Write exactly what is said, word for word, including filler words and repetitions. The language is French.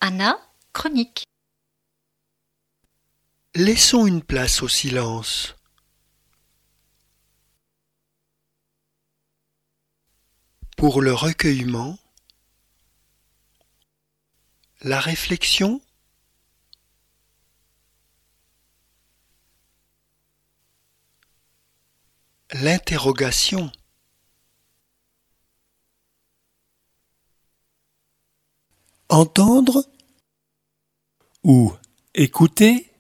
Anna, chronique. Laissons une place au silence. Pour le recueillement, la réflexion, l'interrogation, entendre ou écouter,